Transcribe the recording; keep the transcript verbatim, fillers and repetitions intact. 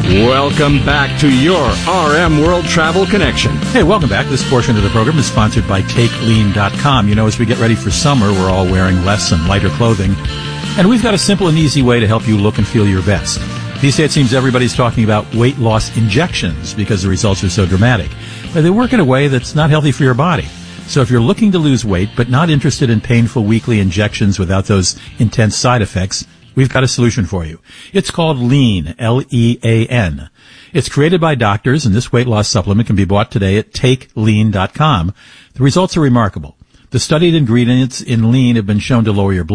Welcome back to your R M World Travel Connection. Hey, welcome back. This portion of the program is sponsored by Take Lean dot com. You know, as we get ready for summer, we're all wearing less and lighter clothing. And we've got a simple and easy way to help you look and feel your best. These days, it seems everybody's talking about weight loss injections because the results are so dramatic. But they work in a way that's not healthy for your body. So if you're looking to lose weight but not interested in painful weekly injections without those intense side effects, we've got a solution for you. It's called Lean, L E A N. It's created by doctors, and this weight loss supplement can be bought today at Take Lean dot com. The results are remarkable. The studied ingredients in Lean have been shown to lower your blood